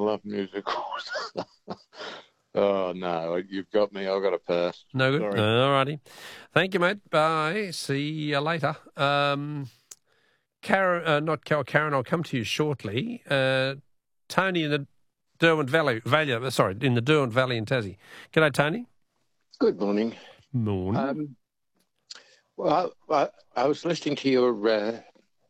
love music horses. Oh, no, you've got me. I've got to pass. No good? Sorry. All righty. Thank you, mate. Bye. See you later. Karen, not Carol, Karen, I'll come to you shortly. Tony in the Derwent Valley, in the Derwent Valley in Tassie. G'day, Tony. Good morning. Morning. Well, I was listening to your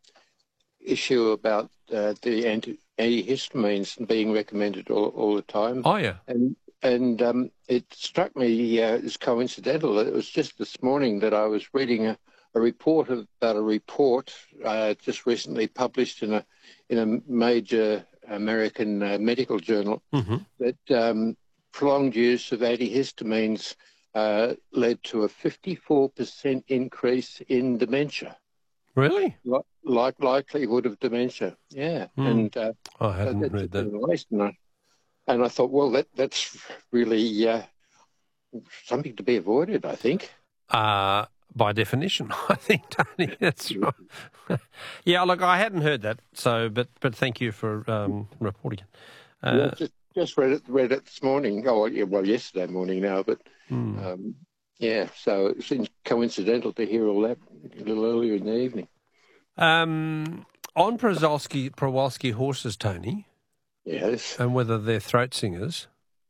issue about the antihistamines being recommended all the time. Oh, yeah. And it struck me as coincidental that it was just this morning that I was reading a report about a report just recently published in a major American medical journal that prolonged use of antihistamines led to a 54% increase in dementia. Really? Likelihood of dementia, yeah. And I hadn't read that. And I thought, well, that's really something to be avoided, I think. By definition, I think, Tony, that's right. Yeah, look, I hadn't heard that, so but thank you for reporting it. Just read it this morning. Oh, yeah, well, yesterday morning now, but yeah, so it seems coincidental to hear all that a little earlier in the evening. On Przewalski horses, Tony. Yes. And whether they're throat singers.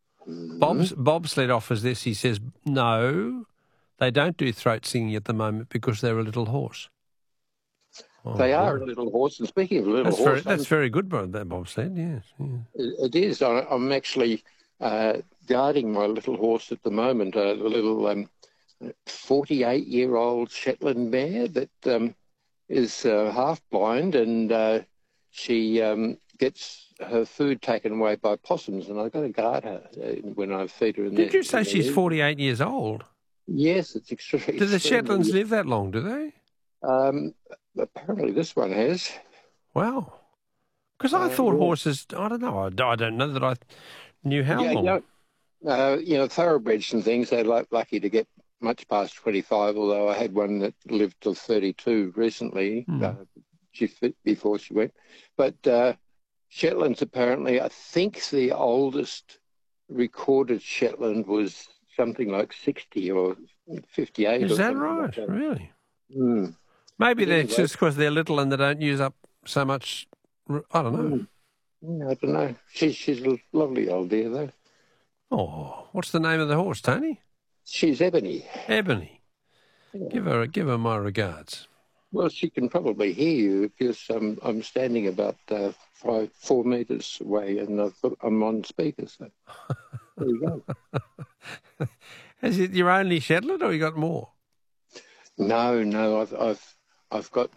Bob's led off as this. He says, no, they don't do throat singing at the moment because they're a little horse. They are a little horse. And speaking of little horse... That's very good, Bob said, yes. Yeah. It is. I'm actually guarding my little horse at the moment, a little 48-year-old Shetland mare that is half blind, and she gets her food taken away by possums, and I've got to guard her when I feed her. Did you say she's 48 years old? Yes, it's extremely. Do the Shetlands live that long, do they? Apparently this one has. Wow. Because I thought horses, I don't know, I don't know that I knew how long. Thoroughbreds and things, they're lucky to get much past 25, although I had one that lived till 32 recently, before she went. But Shetlands, apparently, I think the oldest recorded Shetland was something like 60 or 58. Is that right? Like really? Mm. Maybe that's just because they're little and they don't use up so much. I don't know. I don't know. She's a lovely old dear, though. Oh, what's the name of the horse, Tony? She's Ebony. Ebony. Yeah. Give her my regards. Well, she can probably hear you because I'm standing about 4 metres away and I'm on speaker. So there you go. Is it your only Shetland, or you got more? No. I've got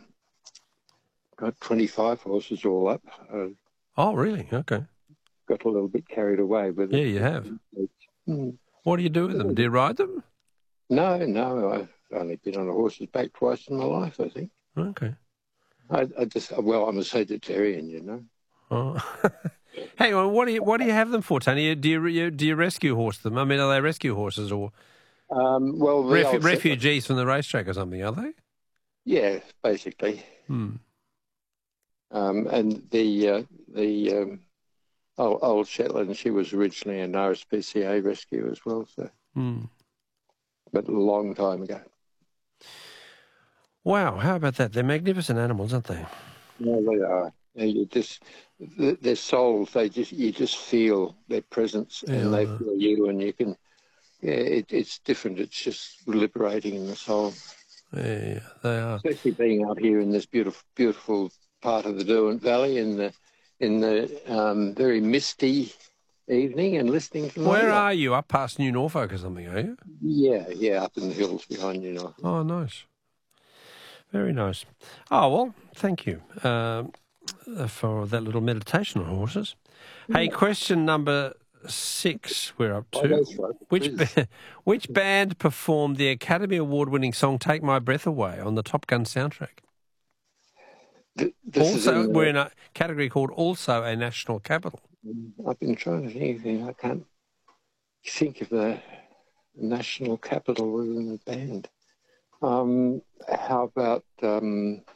25 horses all up. Oh, really? Okay. Got a little bit carried away with it. Yeah, you have. What do you do with them? Do you ride them? No. I've only been on a horse's back twice in my life, I think. Okay. I'm a vegetarian, you know. Oh. Hang on, what do you have them for, Tony? Do you rescue horse them? I mean, are they rescue horses or refugees from the racetrack or something? Are they? Yeah, basically. And the old Shetland, she was originally an RSPCA rescue as well, so. But a long time ago. Wow, how about that? They're magnificent animals, aren't they? Yeah, they are. Their souls, you just feel their presence, and they feel you, and you can. Yeah, it's different. It's just liberating in the soul. Yeah, they are. Especially being out here in this beautiful part of the Derwent Valley in the very misty evening and listening to. Where are you? Up past New Norfolk or something, are you? Yeah, up in the hills behind New Norfolk. Oh, nice. Very nice. Oh, well, thank you for that little meditation on horses. Yeah. Hey, question number 6 we're up to. Oh, right. Which band performed the Academy Award-winning song Take My Breath Away on the Top Gun soundtrack? We're in a category called Also a National Capital. I've been trying to think. I can't think of the national capital within the band. How about